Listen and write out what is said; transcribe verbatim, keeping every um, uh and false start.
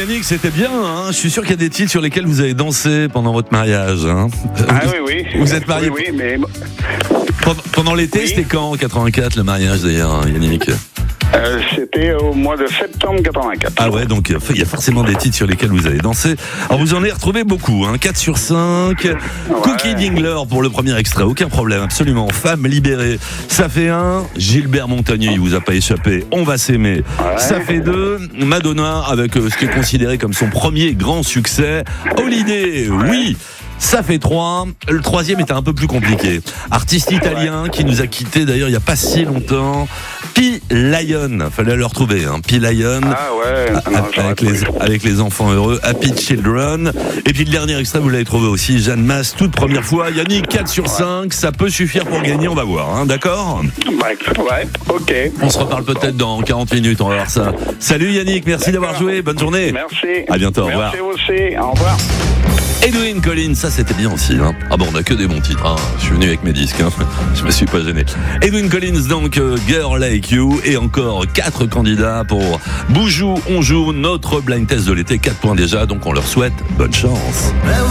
Yannick, c'était bien. Hein, je suis sûr qu'il y a des titres sur lesquels vous avez dansé pendant votre mariage. Hein. Ah oui, oui. Vous êtes marié. Oui, oui, mais... Pendant, pendant l'été, Oui. c'était quand en quatre-vingt-quatre le mariage d'ailleurs, hein, Yannick? Euh, c'était au mois de septembre quatre-vingt-quatre. Ah ouais, donc il y a forcément des titres sur lesquels vous avez dansé. Alors vous en avez retrouvé beaucoup, hein, quatre sur cinq. Ouais. Cookie Dingler pour le premier extrait, aucun problème, absolument. Femme libérée, ça fait un. Gilbert Montagnier, il vous a pas échappé, On va s'aimer. Ouais. Ça fait deux. Madonna avec euh, ce qui est considéré comme son premier grand succès. Holiday, ouais. Oui. Ça fait trois. Le troisième était un peu plus compliqué. Artiste italien qui nous a quittés d'ailleurs il n'y a pas si longtemps. P. Lion. Fallait le retrouver. Hein. P. Lion. Ah ouais. Non, avec, les, avec les enfants heureux. Happy Children. Et puis le dernier extrait, vous l'avez trouvé aussi. Jeanne Masse, toute première fois. Yannick, quatre sur cinq. Ça peut suffire pour gagner. On va voir. Hein. D'accord ? Ouais, ouais. Ok. On se reparle peut-être dans quarante minutes. On va voir ça. Salut Yannick. Merci D'accord. d'avoir joué. Bonne journée. Merci. À bientôt. Au revoir. Merci aussi. Au revoir. Edwyn Collins, ça c'était bien aussi. Hein. Ah bon, on a que des bons titres. Hein. Je suis venu avec mes disques. Hein. Je me suis pas gêné. Edwyn Collins, donc euh, Girl Like You, et encore quatre candidats pour Boujou, on joue notre blind test de l'été. Quatre points déjà, donc on leur souhaite bonne chance.